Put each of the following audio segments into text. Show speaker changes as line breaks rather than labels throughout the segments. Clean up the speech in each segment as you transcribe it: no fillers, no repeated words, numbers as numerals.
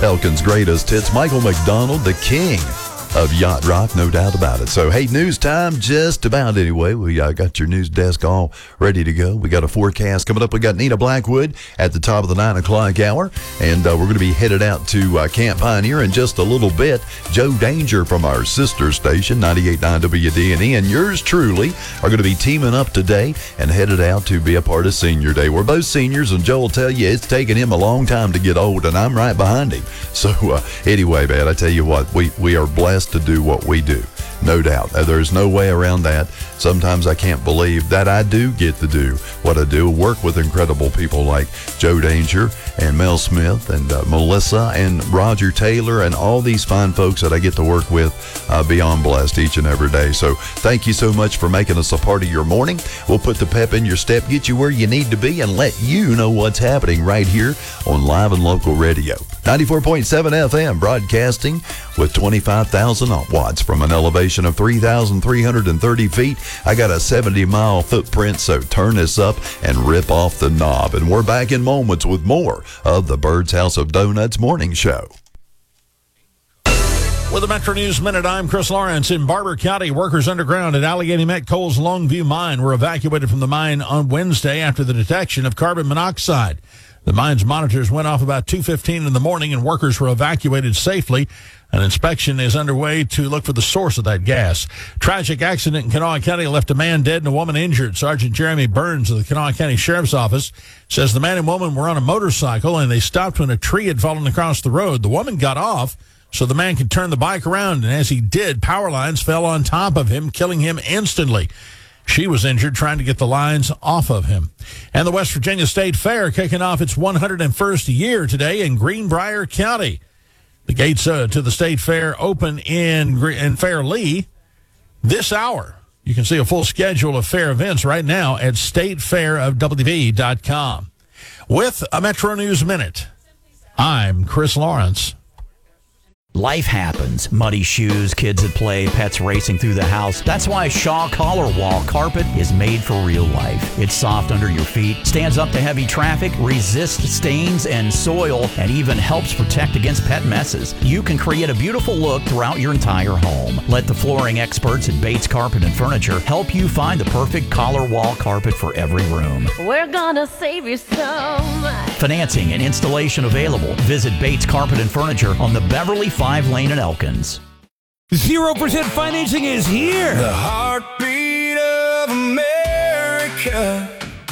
Elkin's greatest hits. Michael McDonald, the king of yacht rock, no doubt about it. So, hey, news time, just about anyway. We got your news desk all ready to go. We got a forecast coming up. We got Nina Blackwood at the top of the 9 o'clock hour, and we're going to be headed out to Camp Pioneer in just a little bit. Joe Danger from our sister station, 98.9 WDNE, and yours truly are going to be teaming up today and headed out to be a part of Senior Day. We're both seniors, and Joe will tell you it's taken him a long time to get old, and I'm right behind him. So, anyway, man, I tell you what, we are blessed to do what we do, no doubt. There's no way around that. Sometimes I can't believe that I do get to do what I do, work with incredible people like Joe Danger and Mel Smith and Melissa and Roger Taylor and all these fine folks that I get to work with. Beyond blessed each and every day. So thank you so much for making us a part of your morning. We'll put the pep in your step, get you where you need to be, and let you know what's happening right here on Live and Local Radio. 94.7 FM, broadcasting with 25,000 watts from an elevation of 3,330 feet. I got a 70-mile footprint, so turn this up and rip off the knob. And we're back in moments with more of the Bird's House of Donuts Morning Show.
With the Metro News Minute, I'm Chris Lawrence. In Barber County, workers underground at Allegheny Met Coal's Longview mine were evacuated from the mine on Wednesday after the detection of carbon monoxide. The mine's monitors went off about 2:15 in the morning, and workers were evacuated safely. An inspection is underway to look for the source of that gas. Tragic accident in Kanawha County left a man dead and a woman injured. Sergeant Jeremy Burns of the Kanawha County Sheriff's Office says the man and woman were on a motorcycle, and they stopped when a tree had fallen across the road. The woman got off so the man could turn the bike around, and as he did, power lines fell on top of him, killing him instantly. She was injured trying to get the lines off of him. And the West Virginia State Fair kicking off its 101st year today in Greenbrier County. The gates to the State Fair open in Fairlee this hour. You can see a full schedule of fair events right now at statefairofwv.com. With a Metro News Minute, I'm Chris Lawrence.
Life happens. Muddy shoes, kids at play, pets racing through the house. That's why Shaw Collar Wall Carpet is made for real life. It's soft under your feet, stands up to heavy traffic, resists stains and soil, and even helps protect against pet messes. You can create a beautiful look throughout your entire home. Let the flooring experts at Bates Carpet and Furniture help you find the perfect collar wall carpet for every room.
We're gonna save you so much.
Financing and installation available. Visit Bates Carpet and Furniture on the Beverly 5 Lane in Elkins.
0% financing is here.
The heartbeat of America.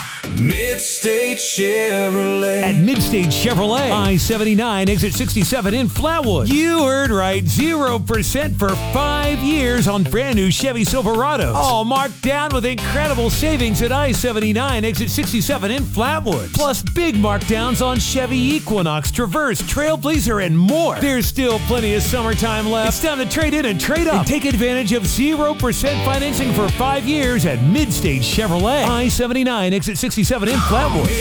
Midstate Chevrolet.
At Midstate Chevrolet, I-79, exit 67 in Flatwood. You heard right, 0% for 5 years on brand new Chevy Silverados. All marked down with incredible savings at I-79, exit 67 in Flatwood. Plus big markdowns on Chevy Equinox, Traverse, Trailblazer, and more. There's still plenty of summertime left. It's time to trade in and trade up. And take advantage of 0% financing for 5 years at Midstate Chevrolet. I-79, exit 67 in Flatwood.